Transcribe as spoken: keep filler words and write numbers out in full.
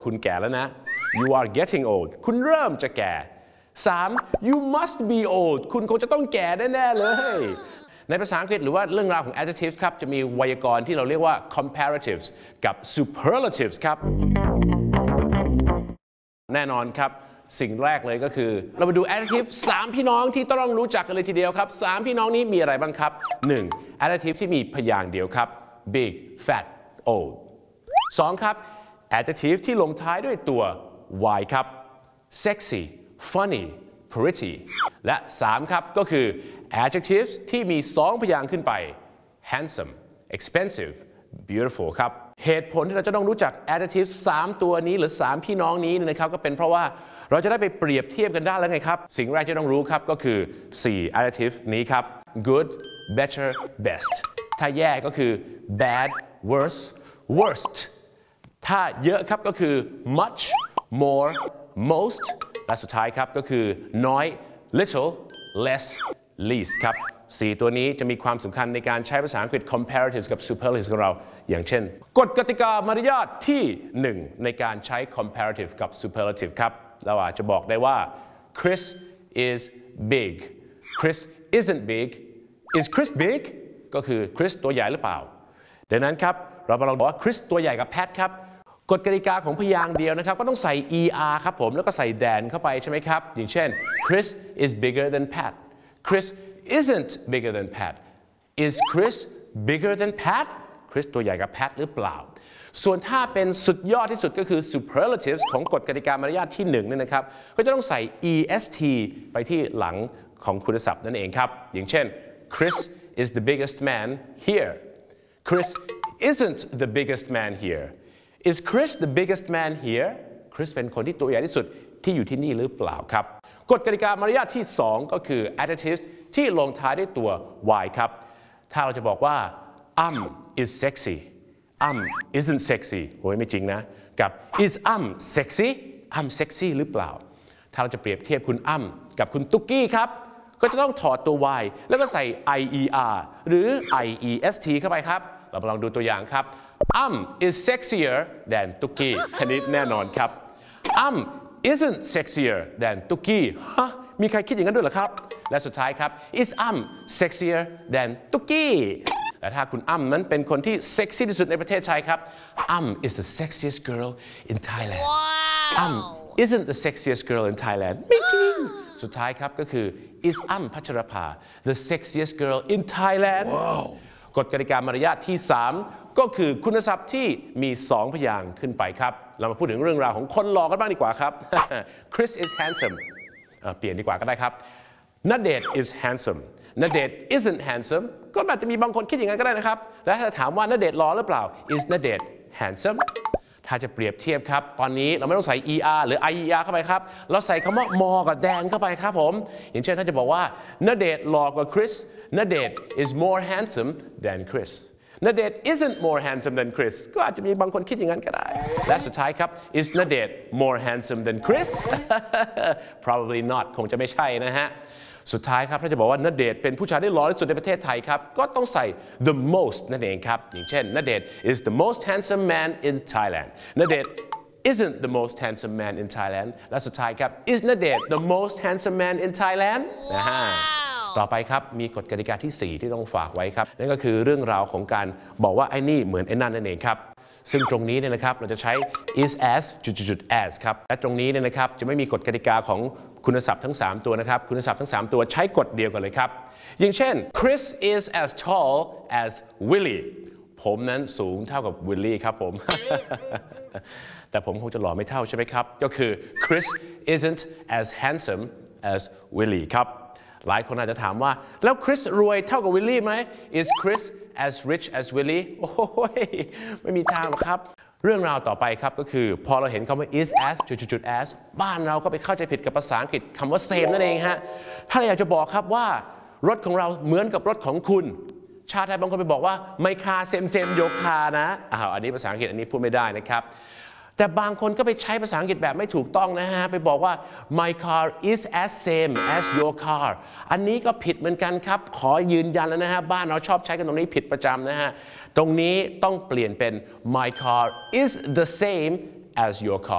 คุณแก่แล้วนะ you are getting old คุณเริ่มจะแก่ สาม you must be old คุณคงจะต้องแก่แน่ๆเลยในภาษาอังกฤษหรือว่าเรื่องราวของ adjectives ครับจะมีไวยากรณ์ที่เราเรียกว่า comparatives กับ superlatives ครับแน่นอนครับสิ่งแรกเลยก็คือเรามาดู adjective สามพี่น้องที่ต้องรู้จักกันเลยทีเดียวครับสามพี่น้องนี้มีอะไรบ้างครับ หนึ่ง adjective ที่มีพยางค์เดียวครับ big fat old สอง ครับ adjective ที่ลงท้ายด้วยตัว y ครับ sexy funny pretty และ สาม ครับก็คือ adjectives ที่มีสองพยางค์ขึ้นไป handsome expensive beautiful ครับเหตุผลที่เราจะต้องรู้จัก adjectives สามตัวนี้หรือสามพี่น้องนี้นะครับก็เป็นเพราะว่าเราจะได้ไปเปรียบเทียบกันได้แล้วไงครับสิ่งแรกที่ต้องรู้ครับก็คือสี่ adjective นี้ครับ good better best ถ้าแย่ก็คือ bad worse worst ถ้าเยอะครับก็คือ much more most และสุดท้ายครับก็คือน้อย little less least ครับสี่ตัวนี้จะมีความสำคัญในการใช้ภาษาอังกฤษ comparatives กับ superlatives ของเราอย่างเช่นกฎกติกามารยาทที่หนึ่งในการใช้ comparative กับ superlative ครับเราอาจจะบอกได้ว่า Chris is big Chris isn't big is Chris big ก็คือ Chris ตัวใหญ่หรือเปล่าดังนั้นครับเรามาลองบอกว่า Chris ตัวใหญ่กับ Pat ครับกฎกติกาของพยางค์เดียวนะครับก็ต้องใส่ er ครับผมแล้วก็ใส่ than เข้าไปใช่ไหมครับอย่างเช่น Chris is bigger than Pat Chris isn't bigger than Pat is Chris bigger than Pat Chris ตัวใหญ่กับ Pat หรือเปล่าส่วนถ้าเป็นสุดยอดที่สุดก็คือ superlatives ของกฎกติกามารยาทที่หนึ่งเนี่ยนะครับก็จะต้องใส่ est ไปที่หลังของคุณศัพท์นั่นเองครับอย่างเช่น Chris is the biggest man here Chris isn't the biggest man here is Chris the biggest man here Chris เป็นคนที่ตัวใหญ่ที่สุดที่อยู่ที่นี่หรือเปล่าครับกฎกติกามารยาทที่สองก็คือ adjectives ที่ลงท้ายด้วยตัว y ครับถ้าเราจะบอกว่า um is sexy um isn't sexy โอ้ยไม่จริงนะกับ is um sexy um sexy หรือเปล่าถ้าเราจะเปรียบเทียบคุณ um กับคุณตุ๊กกี้ครับก็จะต้องถอดตัว y แล้วก็ใส่ ier หรือ iest เข้าไปครับเรามาลองดูตัวอย่างครับ um is sexier than ตุ๊กกี้อันนี้แน่นอนครับ um isn't sexier than ตุ๊กกี้ฮะมีใครคิดอย่างนั้นด้วยเหรอครับและสุดท้ายครับ is um sexier than ตุ๊กกี้แต่ถ้าคุณอ้ำนั้นเป็นคนที่เซ็กซี่ที่สุดในประเทศไทยครับอ้ำ is the sexiest girl in Thailand อ้ำ isn't the sexiest girl in Thailand ไม่จริงสุดท้ายครับก็คือ is อ้ำพัชรภา the sexiest girl in Thailand กฎกติกามารยาทที่สามก็คือคุณศัพท์ที่มีสองพยางค์ขึ้นไปครับเรามาพูดถึงเรื่องราวของคนหล่อกันบ้างดีกว่าครับ Chris is handsome เปลี่ยนดีกว่าก็ได้ครับณเดชน์ is handsome ณเดชน์ isn't handsome ก็อาจจะมีบางคนคิดอย่างนั้นก็ได้นะครับและถ้าถามว่าณเดชน์หล่อหรือเปล่า is ณเดชน์ handsome ถ้าจะเปรียบเทียบครับตอนนี้เราไม่ต้องใส่ er หรือ ier เข้าไปครับเราใส่คำว่า more กับ than เข้าไปครับผมอย่างเช่นถ้าจะบอกว่าณเดชน์หล่อกว่า Chris ณเดชน์ is more handsome than Chris ณเดชน์ isn't more handsome than Chris ก็อาจจะมีบางคนคิดอย่างนั้นก็ได้และสุดท้ายครับ is ณเดชน์ more handsome than Chris probably not คงจะไม่ใช่นะฮะสุดท้ายครับถ้าจะบอกว่าณเดชน์เป็นผู้ชายที่หล่อที่สุดในประเทศไทยครับก็ต้องใส่ the most นั่นเองครับอย่างเช่นณเดชน์ is the most handsome man in Thailand ณเดชน์ isn't the most handsome man in Thailand และสุดท้ายครับ is ณเดชน์ the most handsome man in Thailand นะฮะต่อไปครับมีกฎกติกาที่สี่ที่ต้องฝากไว้ครับนั่นก็คือเรื่องราวของการบอกว่าไอ้นี่เหมือนไอ้นั่นนั่นเองครับซึ่งตรงนี้เนี่ยนะครับเราจะใช้ is as จุดๆ as ครับและตรงนี้เนี่ยนะครับจะไม่มีกฎกติกาของคุณศัพท์ทั้งสามตัวนะครับคุณศัพท์ทั้งสามตัวใช้กฎเดียวกันเลยครับอย่างเช่น Chris is as tall as Willie ผมนั้นสูงเท่ากับ Willie ครับผม แต่ผมคงจะหล่อไม่เท่าใช่ไหมครับก็คือ Chris isn't as handsome as Willie ครับหลายคนอาจจะถามว่าแล้วคริสรวยเท่ากับวิลลี่ไหม Is Chris as rich as Willie โอ้ยไม่มีทางหรอกครับเรื่องราวต่อไปครับก็คือพอเราเห็นคำว่า is as จุดๆ as บ้านเราก็ไปเข้าใจผิดกับภาษาอังกฤษคำว่า same นั่นเองฮะถ้าเราอยากจะบอกครับว่ารถของเราเหมือนกับรถของคุณชาติไทยบางคนไปบอกว่าไม่คาเซมเซมโยคานะอ้าวอันนี้ภาษาอังกฤษอันนี้พูดไม่ได้นะครับแต่บางคนก็ไปใช้ภาษาอังกฤษแบบไม่ถูกต้องนะฮะไปบอกว่า my car is as same as your car อันนี้ก็ผิดเหมือนกันครับขอยืนยันแล้วนะฮะบ้านเราชอบใช้กันตรงนี้ผิดประจำนะฮะตรงนี้ต้องเปลี่ยนเป็น my car is the same as your car